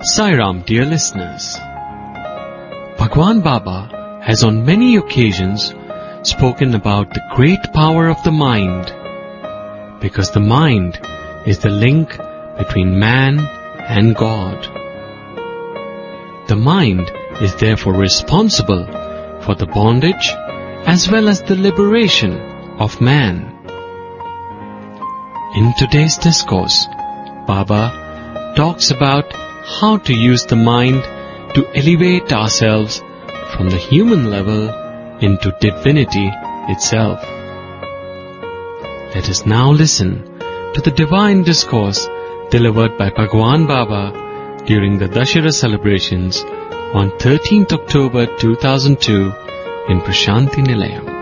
Sai Ram, dear listeners. Bhagwan Baba has on many occasions spoken about the great power of the mind, because the mind is the link between man and God. The mind is therefore responsible for the bondage as well as the liberation of man. In today's discourse, Baba talks about how to use the mind to elevate ourselves from the human level into divinity itself. Let us now listen to the divine discourse delivered by Bhagwan Baba during the Dashera celebrations on 13th October 2002 in Prashanti Nilayam.